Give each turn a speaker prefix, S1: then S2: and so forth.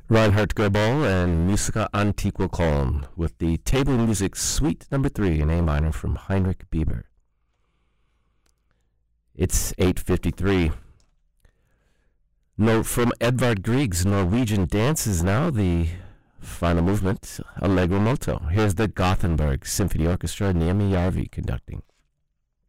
S1: Reinhard Goebel and Musica Antiqua Colm with the Table Music Suite No. 3 in A minor from Heinrich Bieber. It's 8:53. From Edvard Grieg's Norwegian Dances now, the final movement, Allegro Molto. Here's the Gothenburg Symphony Orchestra, Niemi Järvi conducting.